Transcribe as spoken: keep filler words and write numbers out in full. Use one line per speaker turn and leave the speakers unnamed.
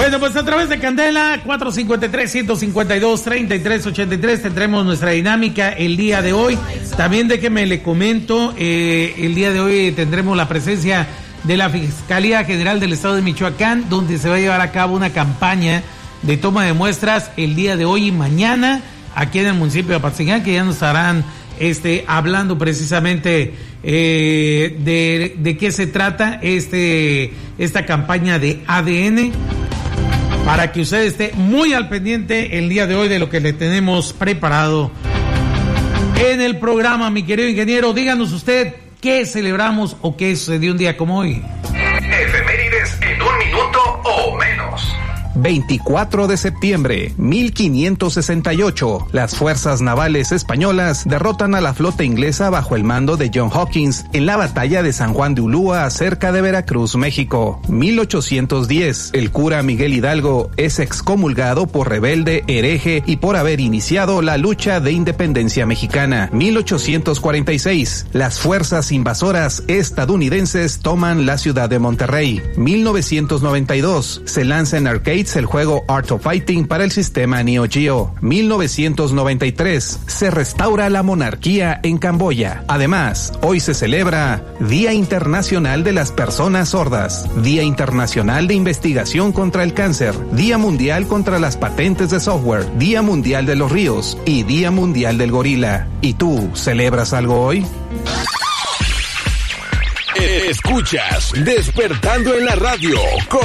Bueno, pues a través de Candela, cuatro cinco tres, uno cinco dos, tres tres ocho tres, tendremos nuestra dinámica el día de hoy. También déjeme le comento, eh, el día de hoy tendremos la presencia de la Fiscalía General del Estado de Michoacán, donde se va a llevar a cabo una campaña de toma de muestras el día de hoy y mañana, aquí en el municipio de Apatzingán, que ya nos estarán este, hablando precisamente eh, de, de qué se trata este, esta campaña de A D N, para que usted esté muy al pendiente el día de hoy de lo que le tenemos preparado en el programa. Mi querido ingeniero, díganos usted qué celebramos o qué sucedió un día como hoy.
Efemérides en un minuto o menos.
veinticuatro de septiembre, mil quinientos sesenta y ocho, las fuerzas navales españolas derrotan a la flota inglesa bajo el mando de John Hawkins en la batalla de San Juan de Ulúa cerca de Veracruz, México. mil ochocientos diez, el cura Miguel Hidalgo es excomulgado por rebelde, hereje y por haber iniciado la lucha de independencia mexicana. mil ochocientos cuarenta y seis, las fuerzas invasoras estadounidenses toman la ciudad de Monterrey. mil novecientos noventa y dos, se lanza en arcade el juego Art of Fighting para el sistema Neo Geo. mil novecientos noventa y tres, se restaura la monarquía en Camboya. Además, hoy se celebra Día Internacional de las Personas Sordas, Día Internacional de Investigación contra el Cáncer, Día Mundial contra las Patentes de Software, Día Mundial de los Ríos y Día Mundial del Gorila. ¿Y tú celebras algo hoy?
Escuchas Despertando en la Radio con